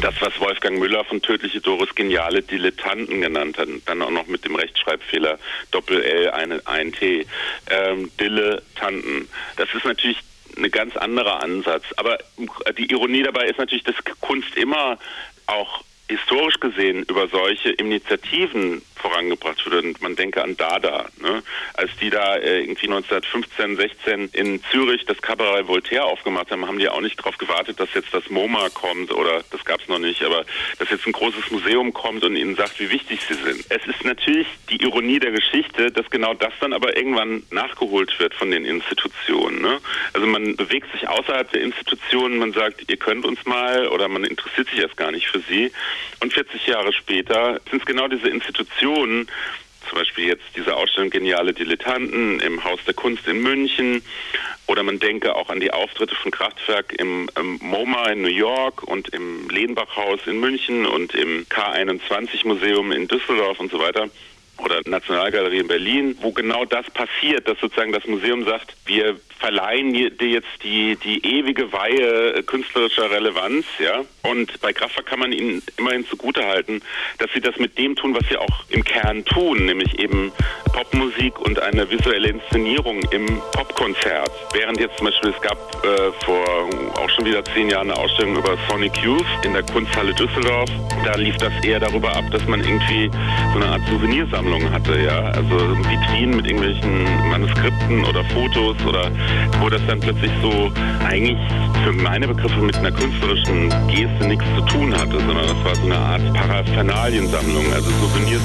Das, was Wolfgang Müller von Tödliche Doris geniale Dilettanten genannt hat, dann auch noch mit dem Rechtschreibfehler Doppel-L, ein T, Dilettanten. Das ist natürlich ein ganz anderer Ansatz. Aber die Ironie dabei ist natürlich, dass Kunst immer auch historisch gesehen über solche Initiativen vorangebracht wird. Und man denke an Dada, ne? Als die da irgendwie 1915, 16 in Zürich das Cabaret Voltaire aufgemacht haben, haben die auch nicht darauf gewartet, dass jetzt das MoMA kommt, oder das gab es noch nicht, aber dass jetzt ein großes Museum kommt und ihnen sagt, wie wichtig sie sind. Es ist natürlich die Ironie der Geschichte, dass genau das dann aber irgendwann nachgeholt wird von den Institutionen, ne? Also man bewegt sich außerhalb der Institutionen, man sagt, ihr könnt uns mal, oder man interessiert sich erst gar nicht für sie. Und 40 Jahre später sind es genau diese Institutionen, zum Beispiel jetzt diese Ausstellung Geniale Dilettanten im Haus der Kunst in München, oder man denke auch an die Auftritte von Kraftwerk im MoMA in New York und im Lehnbach-Haus in München und im K21-Museum in Düsseldorf und so weiter. Oder Nationalgalerie in Berlin, wo genau das passiert, dass sozusagen das Museum sagt, wir verleihen dir jetzt die ewige Weihe künstlerischer Relevanz, ja. Und bei Kraftwerk kann man ihnen immerhin zugutehalten, dass sie das mit dem tun, was sie auch im Kern tun, nämlich eben Popmusik und eine visuelle Inszenierung im Popkonzert. Während jetzt zum Beispiel, es gab vor auch schon wieder 10 Jahren eine Ausstellung über Sonic Youth in der Kunsthalle Düsseldorf. Da lief das eher darüber ab, dass man irgendwie so eine Art Souvenirsammlung hatte, ja. Also Vitrinen mit irgendwelchen Manuskripten oder Fotos, oder wo das dann plötzlich so eigentlich für meine Begriffe mit einer künstlerischen Geste nichts zu tun hatte, sondern das war so eine Art Paraphernaliensammlung, also Souvenirs